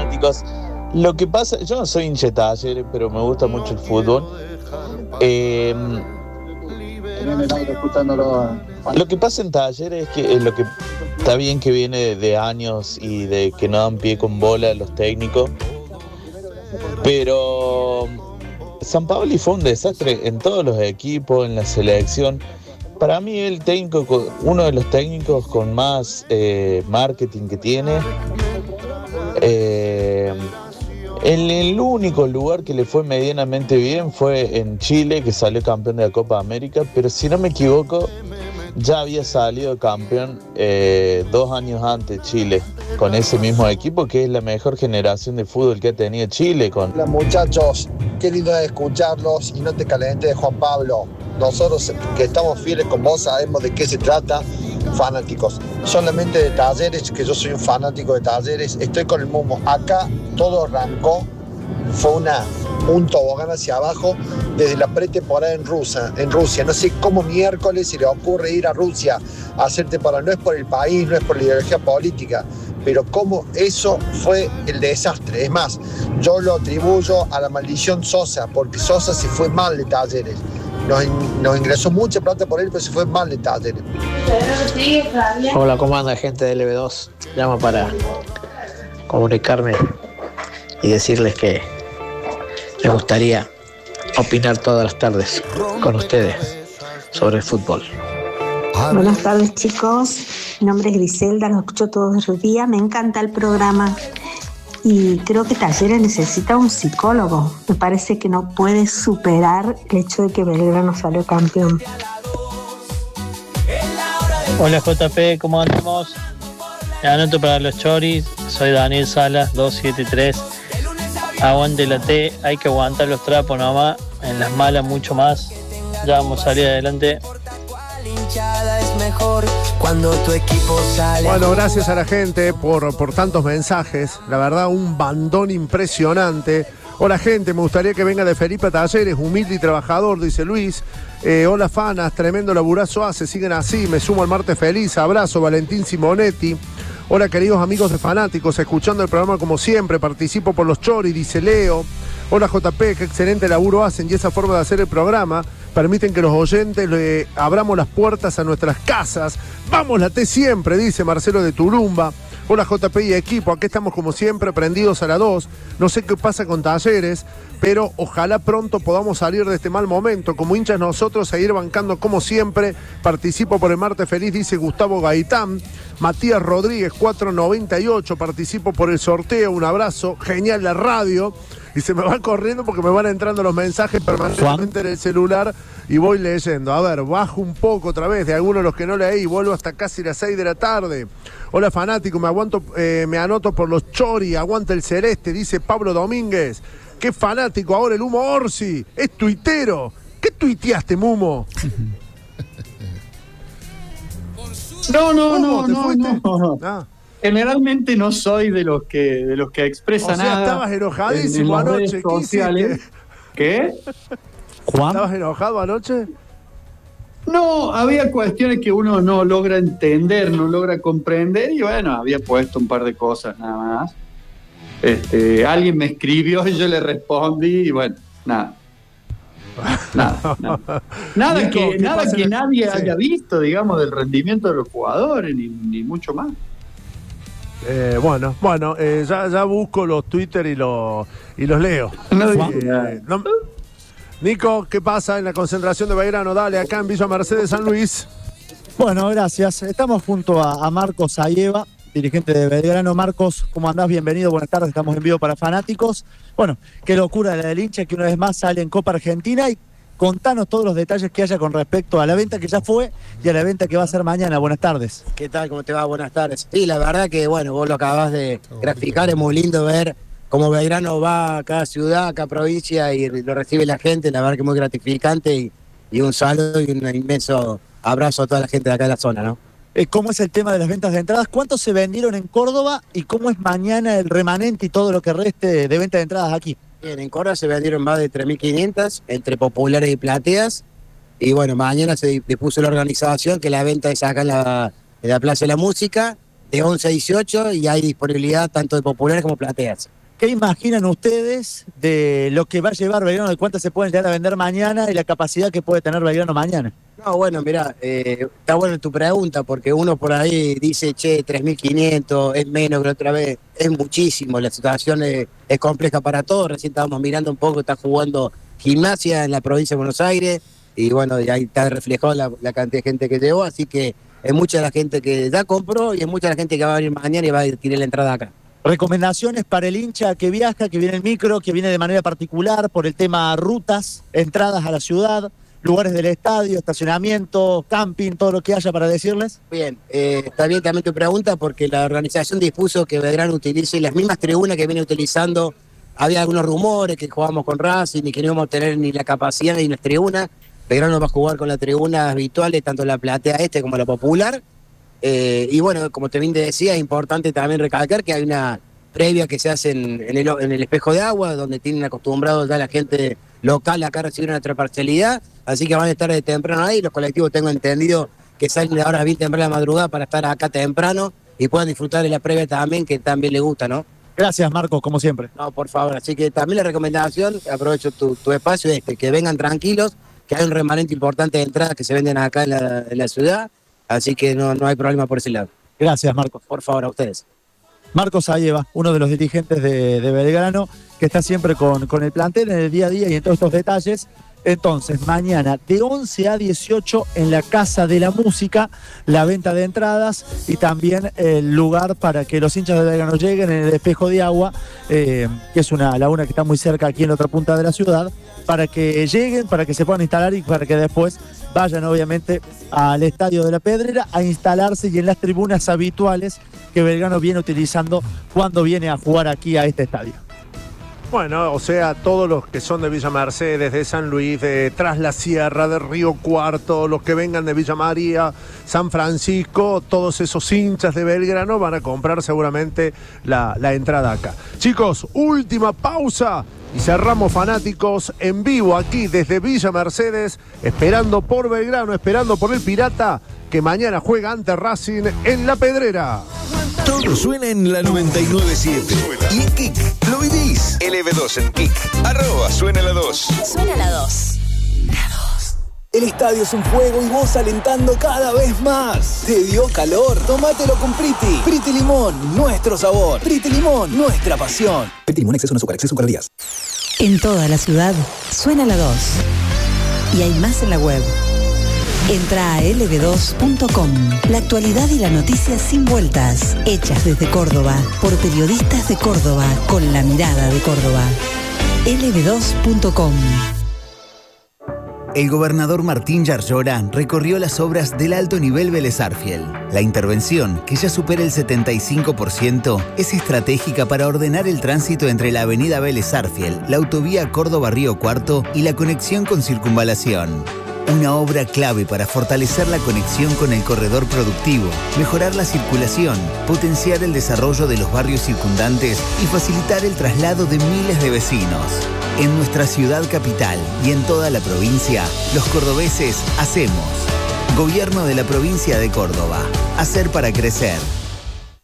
fanáticos. Lo que pasa, yo no soy hincha de Talleres, pero me gusta mucho el fútbol. Lo que pasa en Talleres es que lo que está bien que viene de años y de que no dan pie con bola los técnicos, pero Sampaoli fue un desastre en todos los equipos, en la selección. Para mí el técnico, uno de los técnicos con más marketing que tiene. El único lugar que le fue medianamente bien fue en Chile, que salió campeón de la Copa América, pero si no me equivoco, ya había salido campeón 2 años antes Chile, con ese mismo equipo, que es la mejor generación de fútbol que ha tenido Chile. Hola muchachos, qué lindo es escucharlos y no te calentes de Juan Pablo. Nosotros que estamos fieles con vos sabemos de qué se trata, fanáticos. Solamente de Talleres, que yo soy un fanático de Talleres, estoy con el Mumo. Acá todo arrancó, fue un tobogán hacia abajo desde la pretemporada en Rusia. No sé cómo miércoles se le ocurre ir a Rusia a hacer temporada. No es por el país, no es por la ideología política, pero cómo eso fue el desastre. Es más, yo lo atribuyo a la maldición Sosa, porque Sosa se fue mal de Talleres. Nos ingresó mucha plata por él, pero se fue mal de Talleres. Hola, ¿cómo anda gente de LB2? Llamo para comunicarme y decirles que me gustaría opinar todas las tardes con ustedes sobre el fútbol. Buenas tardes, chicos. Mi nombre es Griselda, lo escucho todos los días. Me encanta el programa y creo que Talleres necesita un psicólogo. Me parece que no puede superar el hecho de que Belgrano salió campeón. Hola JP, ¿cómo andamos? Me anoto para los choris, soy Daniel Salas, 273. Aguante la T, hay que aguantar los trapos nomás, en las malas mucho más. Ya vamos a salir adelante. Bueno, gracias a la gente por tantos mensajes. La verdad, un bandón impresionante. Hola gente, me gustaría que venga de Felipe a Talleres, humilde y trabajador, dice Luis. Hola fanas, tremendo laburazo hace, siguen así, me sumo al martes feliz, abrazo, Valentín Simonetti. Hola queridos amigos de fanáticos, escuchando el programa como siempre, participo por los choris, dice Leo. Hola JP, qué excelente laburo hacen y esa forma de hacer el programa permiten que los oyentes le abramos las puertas a nuestras casas. Vamos la T siempre, dice Marcelo de Turumba. Hola JP y equipo, aquí estamos como siempre prendidos a la 2. No sé qué pasa con Talleres, pero ojalá pronto podamos salir de este mal momento. Como hinchas nosotros seguir bancando como siempre. Participo por el martes feliz, dice Gustavo Gaitán. Matías Rodríguez 498, participo por el sorteo, un abrazo, genial la radio. Y se me van corriendo porque me van entrando los mensajes permanentemente en el celular y voy leyendo. A ver, bajo un poco otra vez de algunos de los que no leí, vuelvo hasta casi las 6 de la tarde. Hola fanático, me anoto por los chori, aguanta el celeste, dice Pablo Domínguez. Qué fanático, ahora el Humo Orsi, es tuitero. ¿Qué tuiteaste, Mumo? No. Ah. Generalmente no soy de los que expresan nada. Estabas enojadísimo en anoche. ¿Qué? ¿Juan? ¿Estabas enojado anoche? No, había cuestiones que uno no logra entender, no logra comprender y bueno, había puesto un par de cosas nada más. Alguien me escribió y yo le respondí y bueno, nada. Nada Nico, que nadie haya visto, digamos, del rendimiento de los jugadores, ni mucho más. Ya busco los Twitter y los leo. Nico, ¿qué pasa en la concentración de Belgrano? Dale, acá en Villa Mercedes, San Luis. Bueno, gracias. Estamos junto a Marcos Ayeva, dirigente de Belgrano. Marcos, ¿cómo andás? Bienvenido, buenas tardes, estamos en vivo para fanáticos. Bueno, qué locura la del hincha que una vez más sale en Copa Argentina y contanos todos los detalles que haya con respecto a la venta que ya fue y a la venta que va a ser mañana. Buenas tardes. ¿Qué tal? ¿Cómo te va? Buenas tardes. Sí, la verdad que, bueno, vos lo acabás de graficar, es muy lindo ver cómo Belgrano va a cada ciudad, a cada provincia y lo recibe la gente, la verdad que es muy gratificante y un saludo y un inmenso abrazo a toda la gente de acá de la zona, ¿no? ¿Cómo es el tema de las ventas de entradas? ¿Cuántos se vendieron en Córdoba y cómo es mañana el remanente y todo lo que reste de venta de entradas aquí? Bien, en Córdoba se vendieron más de 3.500 entre populares y plateas. Y bueno, mañana se dispuso la organización que la venta es acá en la Plaza de la Música. de 11 a 18 y hay disponibilidad tanto de populares como plateas. ¿Qué imaginan ustedes de lo que va a llevar Belgrano, de cuántas se pueden llegar a vender mañana y la capacidad que puede tener Belgrano mañana? No, bueno, mirá, está buena tu pregunta, porque uno por ahí dice, che, 3.500, es menos que la otra vez, es muchísimo, la situación es compleja para todos. Recién estábamos mirando un poco, está jugando Gimnasia en la provincia de Buenos Aires, y bueno, y ahí está reflejado la cantidad de gente que llegó, así que es mucha la gente que ya compró y es mucha la gente que va a venir mañana y va a adquirir la entrada acá. Recomendaciones para el hincha que viaja, que viene en micro, que viene de manera particular por el tema rutas, entradas a la ciudad, lugares del estadio, estacionamiento, camping, todo lo que haya para decirles. Bien, está bien también tu pregunta, porque la organización dispuso que Belgrano utilice las mismas tribunas que viene utilizando. Había algunos rumores que jugábamos con Racing y que no íbamos a tener ni la capacidad ni las tribunas. Belgrano va a jugar con las tribunas habituales, tanto la platea como la popular. Y bueno, como te bien te decía, es importante también recalcar que hay una previa que se hace en el espejo de agua, donde tienen acostumbrado ya la gente local acá a recibir nuestra parcialidad, así que van a estar de temprano ahí. Los colectivos tengo entendido que salen de ahora bien temprano a la madrugada para estar acá temprano y puedan disfrutar de la previa también, que también les gusta, ¿no? Gracias, Marcos, como siempre. No, por favor, así que también la recomendación, aprovecho tu espacio, es que vengan tranquilos, que hay un remanente importante de entradas que se venden acá en la ciudad. Así que no hay problema por ese lado. Gracias, Marcos. Por favor, a ustedes. Marcos Ayeva, uno de los dirigentes de Belgrano, que está siempre con el plantel en el día a día y en todos estos detalles. Entonces, mañana de 11 a 18 en la Casa de la Música, la venta de entradas y también el lugar para que los hinchas de Belgrano lleguen en el espejo de agua, que es una laguna que está muy cerca aquí en la otra punta de la ciudad, para que lleguen, para que se puedan instalar y para que después vayan obviamente al Estadio de la Pedrera a instalarse y en las tribunas habituales que Belgrano viene utilizando cuando viene a jugar aquí a este estadio. Bueno, o sea, todos los que son de Villa Mercedes, de San Luis, de Tras la Sierra, de Río Cuarto, los que vengan de Villa María, San Francisco, todos esos hinchas de Belgrano van a comprar seguramente la entrada acá. Chicos, última pausa y cerramos Fanáticos en vivo aquí desde Villa Mercedes, esperando por Belgrano, esperando por el Pirata, que mañana juega ante Racing en La Pedrera. Todo suena en la 99.7. Y en Kik, lo vivís. LB2 en Kik. @suena la 2. Suena la 2. El estadio es un fuego y vos alentando cada vez más. ¿Te dio calor? Tómatelo con Priti. Priti Limón, nuestro sabor. Priti Limón, nuestra pasión. Priti Limón, exceso no azúcar, exceso calorías. En toda la ciudad, suena la 2. Y hay más en la web. Entra a lb2.com. La actualidad y la noticia sin vueltas. Hechas desde Córdoba, por periodistas de Córdoba, con la mirada de Córdoba. lb2.com. El gobernador Martín Yarlora recorrió las obras del alto nivel Vélez Arfiel. La intervención, que ya supera el 75%, es estratégica para ordenar el tránsito entre la avenida Vélez Arfiel, la autovía Córdoba-Río Cuarto y la conexión con Circunvalación. Una obra clave para fortalecer la conexión con el corredor productivo, mejorar la circulación, potenciar el desarrollo de los barrios circundantes y facilitar el traslado de miles de vecinos. En nuestra ciudad capital y en toda la provincia, los cordobeses hacemos. Gobierno de la provincia de Córdoba. Hacer para crecer.